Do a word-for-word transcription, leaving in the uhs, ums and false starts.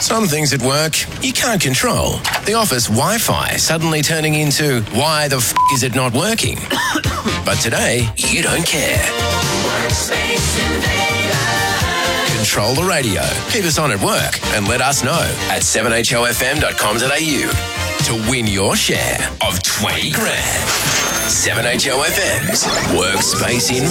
Some things at work you can't control. The office Wi-Fi suddenly turning into why the f*** is it not working? But today, you don't care. Control the radio. Keep us on at work and let us know at seven h o f m dot com dot a u to win your share of twenty grand. seven H O F M's Workspace in